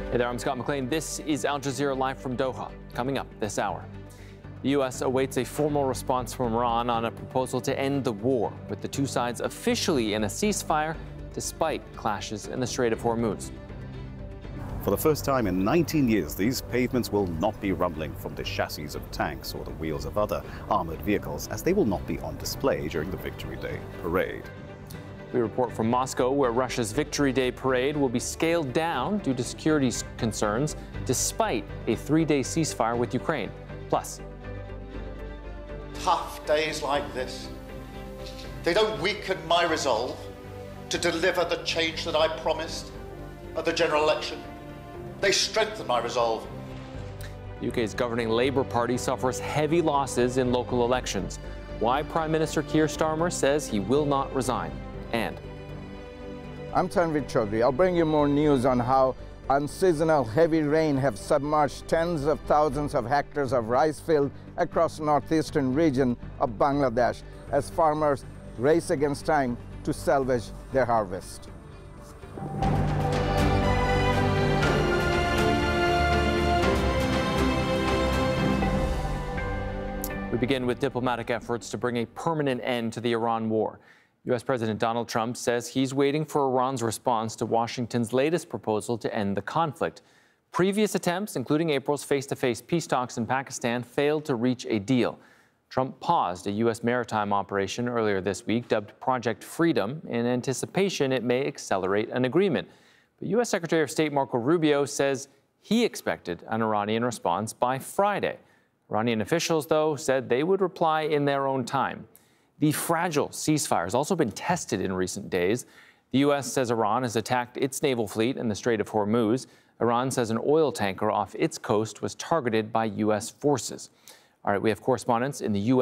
Hey there, I'm Scott McLean. This is Al Jazeera live from Doha. Coming up this hour, the U.S. awaits a formal response from Iran on a proposal to end the war, with the two sides officially in a ceasefire despite clashes in the Strait of Hormuz. For the first time in 19 years, these pavements will not be rumbling from the chassis of tanks or the wheels of other armored vehicles, as they will not be on display during the Victory Day parade. We report from Moscow, where Russia's Victory Day parade will be scaled down due to security concerns, despite a 3-day ceasefire with Ukraine. Plus, tough days like this, they don't weaken my resolve to deliver the change that I promised at the general election. They strengthen my resolve. the UK's governing Labour Party suffers heavy losses in local elections. Why Prime Minister Keir Starmer says he will not resign. And I'm Tanvir Chaudhary. I'll bring you more news on how unseasonal heavy rain have submerged tens of thousands of hectares of rice field across northeastern region of Bangladesh as farmers race against time to salvage their harvest. we begin with diplomatic efforts to bring a permanent end to the Iran war. U.S. President Donald Trump says he's waiting for Iran's response to Washington's latest proposal to end the conflict. Previous attempts, including April's face-to-face peace talks in Pakistan, failed to reach a deal. Trump paused a U.S. maritime operation earlier this week, dubbed Project Freedom, in anticipation it may accelerate an agreement. But U.S. Secretary of State Marco Rubio says he expected an Iranian response by Friday. Iranian officials, though, said they would reply in their own time. The fragile ceasefire has also been tested in recent days. The U.S. says Iran has attacked its naval fleet in the Strait of Hormuz. Iran says an oil tanker off its coast was targeted by U.S. forces. All right, we have correspondents in the U.S.